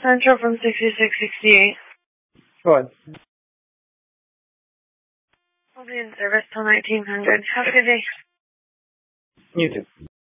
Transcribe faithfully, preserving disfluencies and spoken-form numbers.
Central from sixty-six sixty-eight. Go ahead. I'll be in service till nineteen hundred. Have a good day. You too.